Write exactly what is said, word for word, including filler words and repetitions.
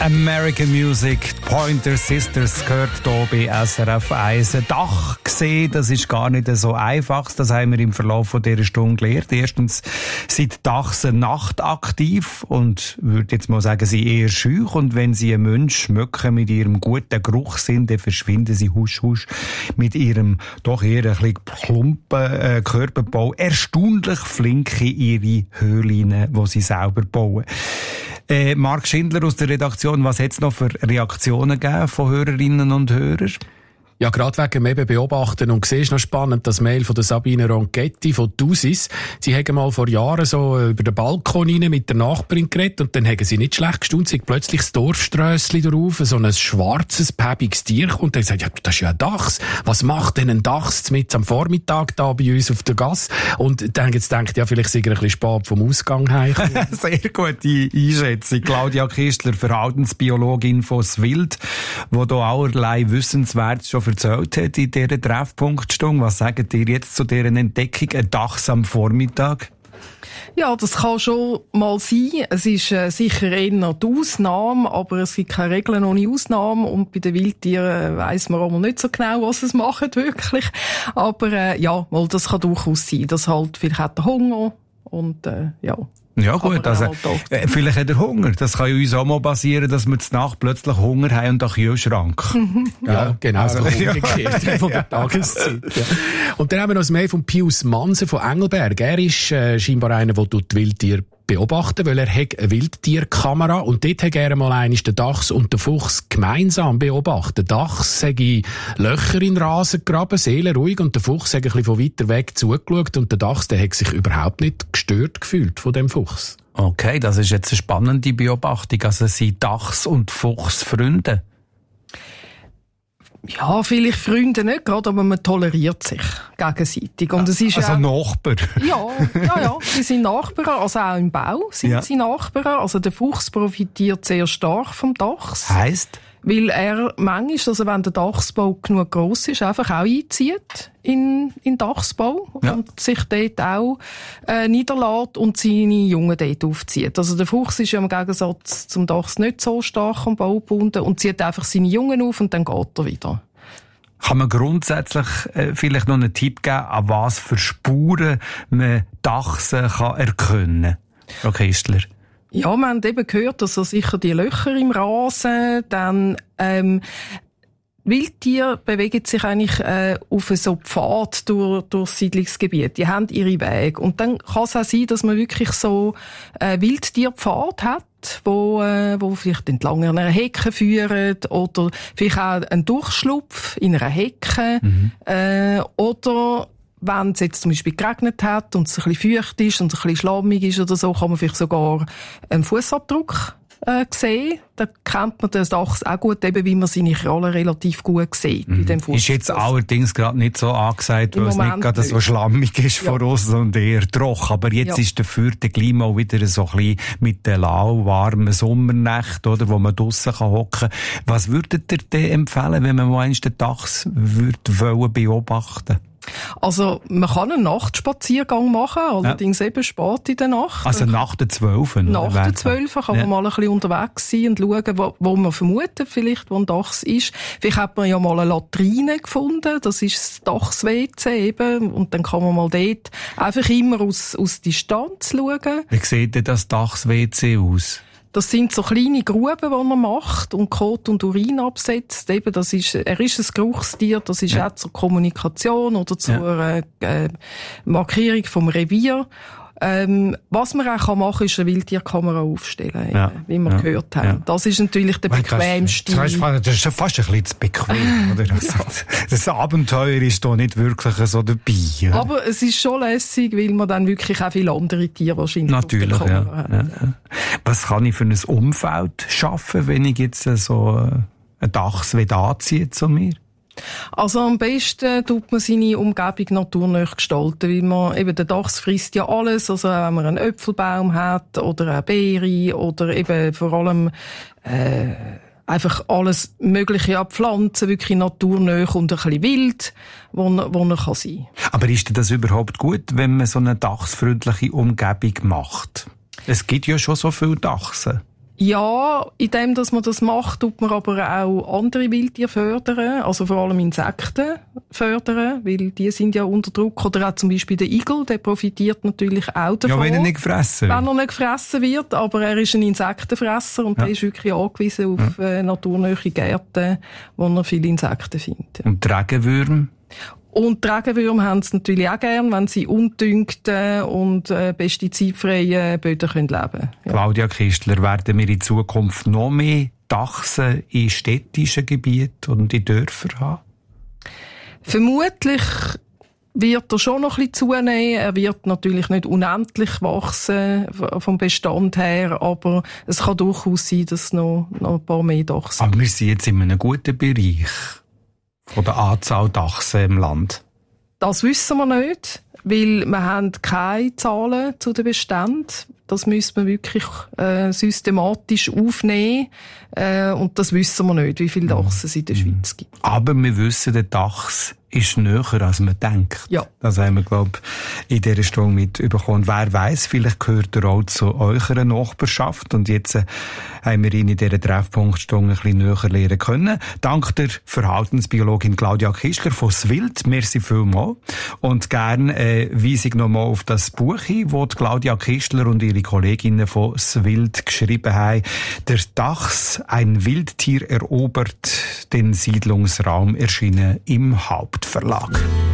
American Music, Pointer Sisters gehört hier bei S R F eins. Ein Dach gesehen, das ist gar nicht so einfach. Das haben wir im Verlauf von dieser Stunde gelernt. Erstens sind Dachse nachtaktiv und würde jetzt mal sagen, sie eher schüch. Und wenn sie einen Mensch schmücken mit ihrem guten Geruchssinn, dann verschwinden sie husch husch mit ihrem doch eher ein bisschen plumpen äh, Körperbau erstaunlich flink in ihre Höhlen, die sie selber bauen. Äh, Marc Schindler aus der Redaktion, was hat es noch für Reaktionen gegeben von Hörerinnen und Hörern? Ja, gerade wegen dem eben Beobachten. Und siehst noch spannend, das Mail von der Sabine Ronchetti von Dusis. Sie haben mal vor Jahren so über den Balkon rein mit der Nachbarin geredet und dann haben sie nicht schlecht gestaunt, sie plötzlich das Dorfströssli drauf, so ein schwarzes, päbiges Tier und dann gesagt, ja, das ist ja ein Dachs. Was macht denn ein Dachs mit am Vormittag da bei uns auf der Gasse? Und dann haben sie gedacht, ja, vielleicht sind wir ein bisschen spät vom Ausgang heim. Sehr gute Einschätzung. Claudia Kistler, Verhaltensbiologin von Swild, die da allerlei Wissenswertes schon erzählt hat in dieser Treffpunktstunde. Was sagt ihr jetzt zu dieser Entdeckung, ein Dachs am Vormittag? Ja, das kann schon mal sein. Es ist äh, sicher eher die Ausnahme, aber es gibt keine Regeln ohne Ausnahme und bei den Wildtieren weiss man auch mal nicht so genau, was es machen wirklich. Aber äh, ja, mal, das kann durchaus sein, dass halt vielleicht hat er Hunger und äh, ja. Ja gut, also äh, vielleicht hat er Hunger. Das kann ja uns auch mal passieren, dass wir zur Nacht plötzlich Hunger haben und einen Kühlschrank. Ja, ja, genau, so umgekehrt ja. Von der Tageszeit. Ja. Und dann haben wir noch das Mail von Pius Mansen von Engelberg. Er ist äh, scheinbar einer, der die Wildtiere beobachten, weil er hat eine Wildtierkamera und dort hat er mal einmal den Dachs und den Fuchs gemeinsam beobachtet. Der Dachs hat Löcher in den Rasen gegraben, seelenruhig, und der Fuchs hat ein bisschen von weiter weg zugeschaut und der Dachs, der hat sich überhaupt nicht gestört gefühlt von dem Fuchs. Okay, das ist jetzt eine spannende Beobachtung. Also sind Dachs und Fuchs Freunde? Ja, vielleicht Freunde nicht gerade, aber man toleriert sich gegenseitig. Und es ist also auch, Nachbarn? Ja, ja, ja, sie sind Nachbarn, also auch im Bau sind ja. sie Nachbarn. Also der Fuchs profitiert sehr stark vom Dachs. Heisst? Weil er manchmal, also wenn der Dachsbau genug gross ist, einfach auch einzieht in, in Dachsbau ja. und sich dort auch äh, niederlässt und seine Jungen dort aufzieht. Also der Fuchs ist ja im Gegensatz zum Dachs nicht so stark am Bau gebunden und zieht einfach seine Jungen auf und dann geht er wieder. Kann man grundsätzlich äh, vielleicht noch einen Tipp geben, an was für Spuren man Dachse kann erkennen kann? Frau Kistler. Ja, wir haben eben gehört, dass er sicher die Löcher im Rasen, dann, ähm, Wildtiere bewegen sich eigentlich, äh, auf so Pfad durch, durch das Siedlungsgebiet. Die haben ihre Wege. Und dann kann es auch sein, dass man wirklich so, äh, Wildtierpfad hat, wo, äh, wo vielleicht entlang einer Hecke führen, oder vielleicht auch ein Durchschlupf in einer Hecke, mhm. äh, oder, wenn es jetzt zum Beispiel geregnet hat und es ein bisschen feucht ist und es ein bisschen schlammig ist oder so, kann man vielleicht sogar einen Fußabdruck äh, sehen. Da kennt man den Dachs auch gut, eben wie man seine Krallen relativ gut sieht. Mhm. Bei dem Fuß. Ist jetzt allerdings gerade nicht so angesagt, weil es nicht gerade so schlammig ist ja. von uns und eher trocken. Aber jetzt ja. ist dafür der Klima auch wieder so ein bisschen mit den lauwarmen Sommernächten, oder, wo man draussen hocken kann. Was würdet ihr denn empfehlen, wenn man mal einmal den Dachs würde beobachten? Also, man kann einen Nachtspaziergang machen, allerdings ja. eben spät in der Nacht. Also nach der zwölf? Nach der zwölf kann ja. man mal ein bisschen unterwegs sein und schauen, wo, wo man vermutet vielleicht, wo ein Dachs ist. Vielleicht hat man ja mal eine Latrine gefunden, das ist das Dachs-W C eben, und dann kann man mal dort einfach immer aus, aus Distanz schauen. Wie sieht denn das Dachs-W C aus? Das sind so kleine Gruben, die man macht und Kot und Urin absetzt. Eben, das ist, er ist ein Geruchstier, das ist ja. auch zur Kommunikation oder zur ja. äh, Markierung vom Revier. Ähm, was man auch machen kann, ist eine Wildtierkamera aufstellen, ja. eben, wie wir ja. gehört haben. Ja. Das ist natürlich der bequemste. Das ist fast ein bisschen zu bequem, oder? Das, das Abenteuer ist da nicht wirklich so dabei. Oder? Aber es ist schon lässig, weil man dann wirklich auch viele andere Tiere wahrscheinlich natürlich, auf der Kamera ja. hat. Ja. Was kann ich für ein Umfeld schaffen, wenn ich jetzt so ein Dachs anziehe zu mir? Also am besten tut man seine Umgebung naturnah gestalten, weil man eben, der Dachs frisst ja alles, also wenn man einen Äpfelbaum hat oder eine Beere oder eben vor allem äh, einfach alles Mögliche an Pflanzen, wirklich naturnah und ein bisschen wild, wo, wo er kann sein. Aber ist das überhaupt gut, wenn man so eine dachsfreundliche Umgebung macht? Es gibt ja schon so viele Dachse. Ja, indem dass man das macht, tut man aber auch andere Wildtiere fördern, also vor allem Insekten fördern, weil die sind ja unter Druck. Oder auch zum Beispiel der Igel, der profitiert natürlich auch davon. Ja, wenn er nicht gefressen wird. Wenn er nicht gefressen wird, aber er ist ein Insektenfresser und ja. der ist wirklich angewiesen auf ja. äh, naturnahe Gärten, wo er viele Insekten findet. Und die Regenwürmer? Und die Regenwürmer haben es natürlich auch gern, wenn sie undüngten und äh, pestizidfreien Böden können leben können. Ja. Claudia Kistler, werden wir in Zukunft noch mehr Dachse in städtischen Gebieten und in Dörfern haben? Vermutlich wird er schon noch ein bisschen zunehmen. Er wird natürlich nicht unendlich wachsen vom Bestand her, aber es kann durchaus sein, dass noch, noch ein paar mehr Dachse. Aber wir sind jetzt in einem guten Bereich von der Anzahl Dachse im Land. Das wissen wir nicht, weil wir haben keine Zahlen zu den Beständen. Das müssen wir wirklich äh, systematisch aufnehmen. Äh, und das wissen wir nicht, wie viele Dachse es in der Schweiz gibt. Aber wir wissen, der Dachs ist näher, als man denkt. Ja. Das haben wir, glaube ich, in dieser Stunde mitbekommen. Wer weiss, vielleicht gehört er auch zu eurer Nachbarschaft. Und jetzt äh, haben wir ihn in dieser Treffpunktstunde ein bisschen näher lernen können. Dank der Verhaltensbiologin Claudia Kistler von Swild. Merci vielmals. Und gerne äh, weise ich nochmal auf das Buch hin, das Claudia Kistler und ihre Kolleginnen von Swild geschrieben haben. Der Dachs, ein Wildtier erobert den Siedlungsraum, erschienen im Hauptverlag.